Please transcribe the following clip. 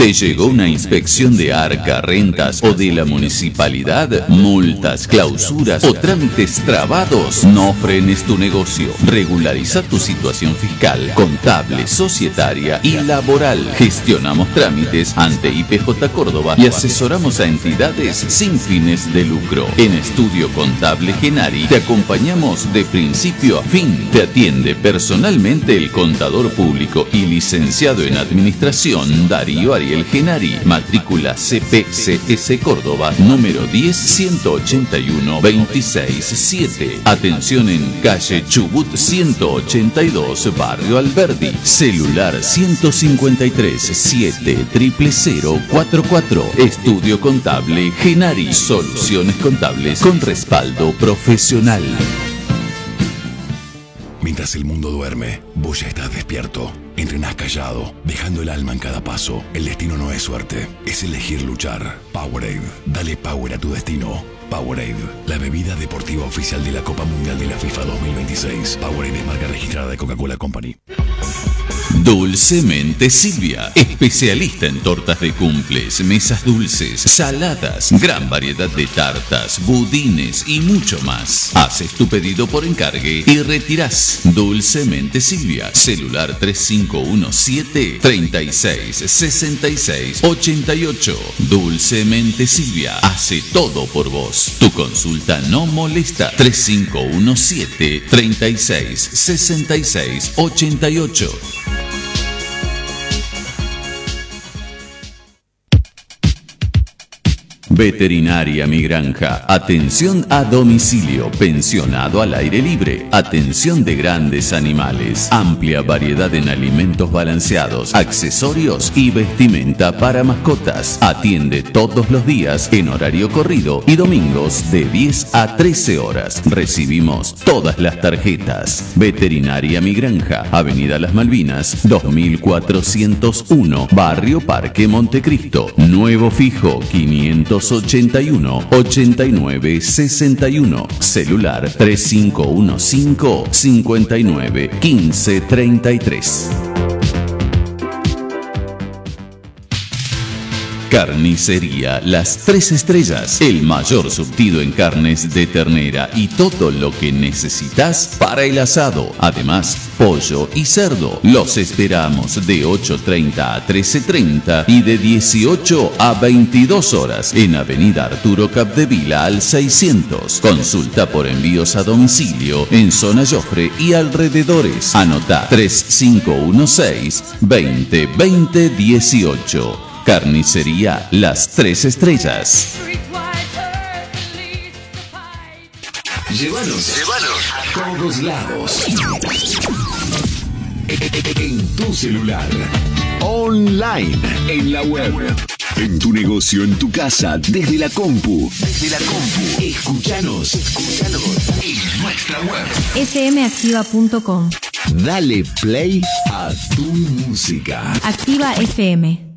¿Te llegó una inspección de Arca, Rentas o de la municipalidad? ¿Multas, clausuras o trámites trabados? No frenes tu negocio. Regulariza tu situación fiscal, contable, societaria y laboral. Gestionamos trámites ante IPJ Córdoba y asesoramos a entidades sin fines de lucro. En Estudio Contable Genari te acompañamos de principio a fin. Te atiende personalmente el contador público y licenciado en administración Darío Ariel Genari. Matrícula CPCS Córdoba, número 10-181-26-7. Atención en calle Chubut 182, Barrio Alberdi. Celular 153-700-44. Estudio Contable Genari. Soluciones contables con respaldo profesional. Mientras el mundo duerme, vos ya estás despierto. Entrenás callado, dejando el alma en cada paso. El destino no es suerte, es elegir luchar. Powerade, dale power a tu destino. Powerade, la bebida deportiva oficial de la Copa Mundial de la FIFA 2026. Powerade es marca registrada de Coca-Cola Company. Dulcemente Silvia, especialista en tortas de cumples, mesas dulces, saladas, gran variedad de tartas, budines y mucho más. Haces tu pedido por encargue y retirás. Dulcemente Silvia, celular 3517-366688. Dulcemente Silvia, hace todo por vos. Tu consulta no molesta. 3517-366688. Veterinaria Mi Granja. Atención a domicilio, pensionado al aire libre, atención de grandes animales, amplia variedad en alimentos balanceados, accesorios y vestimenta para mascotas. Atiende todos los días en horario corrido y domingos de 10 a 13 horas. Recibimos todas las tarjetas. Veterinaria Mi Granja, Avenida Las Malvinas, 2401, Barrio Parque Montecristo. Nuevo fijo 581 89 61. Celular 3515 59 15 33. Carnicería Las Tres Estrellas, el mayor surtido en carnes de ternera y todo lo que necesitas para el asado. Además, pollo y cerdo. Los esperamos de 8:30 a 13:30 y de 18 a 22 horas en Avenida Arturo Capdevila al 600. Consulta por envíos a domicilio en zona Jofre y alrededores. Anota 3516 20 20 18. Carnicería Las Tres Estrellas. Llévanos a todos lados. En tu celular. Online. En la web. En tu negocio, en tu casa, desde la compu. Escúchanos en nuestra web. fmactiva.com. Dale play a tu música. Activa FM.